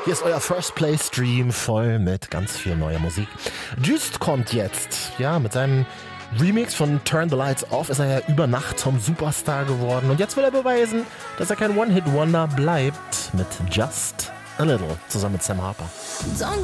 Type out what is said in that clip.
Hier ist euer First Play Stream voll mit ganz viel neuer Musik. Just kommt jetzt, ja, mit seinem Remix von Turn the Lights Off ist er ja über Nacht zum Superstar geworden und jetzt will er beweisen, dass er kein One-Hit-Wonder bleibt mit Just a Little zusammen mit Sam Harper. Don't